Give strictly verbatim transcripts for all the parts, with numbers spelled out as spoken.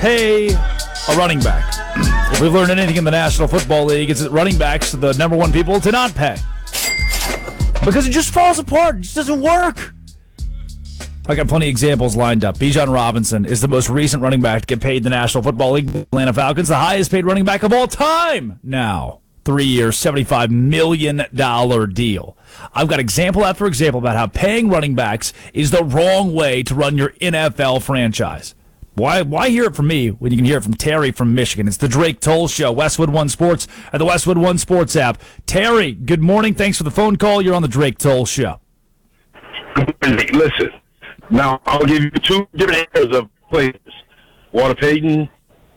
pay a running back. If we've learned anything in the National Football League, it's that running backs are the number one people to not pay. Because it just falls apart. It just doesn't work. I got plenty of examples lined up. Bijan Robinson is the most recent running back to get paid in the National Football League. Atlanta Falcons, the highest paid running back of all time now. Three years, seventy-five million dollars deal. I've got example after example about how paying running backs is the wrong way to run your N F L franchise. Why why hear it from me when you can hear it from Terry from Michigan? It's the Drake Toll Show, Westwood One Sports, and the Westwood One Sports app. Terry, good morning. Thanks for the phone call. You're on the Drake Toll Show. Listen, now I'll give you two different areas of players. Walter Payton,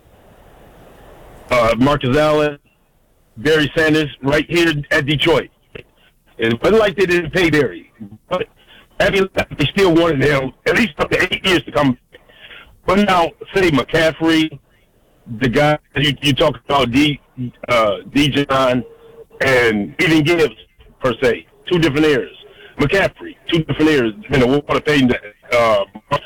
uh, Marcus Allen, Barry Sanders, right here at Detroit. And it wasn't like they didn't pay Barry. But after they still wanted him at least up to eight years to come back. But now, say McCaffrey, the guy you, you talk about, D, uh, Dijon, and even Gibbs, per se, two different eras. McCaffrey, two different eras, and the Walter Payton, uh,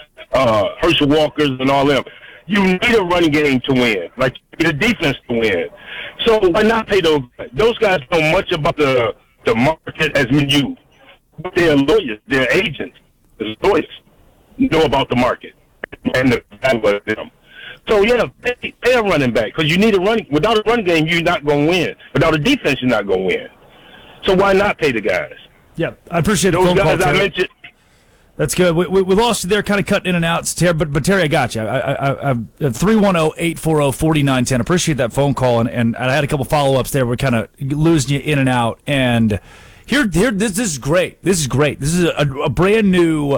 uh, Herschel Walkers, and all them. You need a running game to win, like you need a defense to win. So why not pay those guys? Those guys know much about the, the market as you. But they're lawyers, they're agents, they're lawyers, know about the market. And the value of them. So yeah, pay, pay a running back because you need a running. Without a running game, you're not going to win. Without a defense, you're not going to win. So why not pay the guys? Yeah, I appreciate the those phone guys call, I Terry. mentioned. That's good. We, we, we lost you there, kind of cutting in and out, Terry. But but Terry, I got you. I I three one zero eight four zero four nine one zero. Appreciate that phone call, and, and I had a couple follow ups there. We're kind of losing you in and out, and here here this, this is great. This is great. This is a, a brand new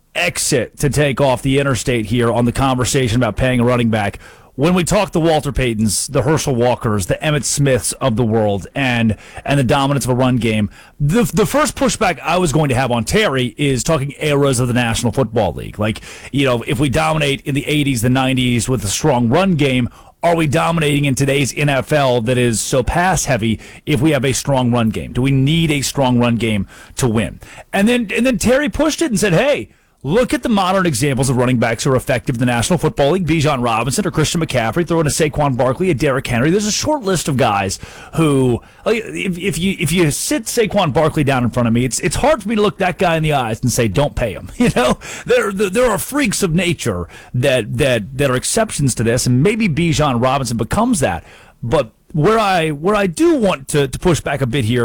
exit to take off the interstate here on the conversation about paying a running back. When we talk the Walter Paytons, the Herschel Walkers, the Emmitt Smiths of the world, and and the dominance of a run game, the the first pushback I was going to have on Terry is talking eras of the National Football League. Like, you know, if we dominate in the eighties, the nineties with a strong run game, are we dominating in today's N F L that is so pass-heavy if we have a strong run game? Do we need a strong run game to win? And then and then Terry pushed it and said, hey, look at the modern examples of running backs who are effective in the National Football League. Bijan Robinson or Christian McCaffrey, throw in a Saquon Barkley, a Derrick Henry. There's a short list of guys who, like, if, if you if you sit Saquon Barkley down in front of me, it's it's hard for me to look that guy in the eyes and say, don't pay him. You know, there there are freaks of nature that that that are exceptions to this, and maybe Bijan Robinson becomes that. But where I where I do want to, to push back a bit here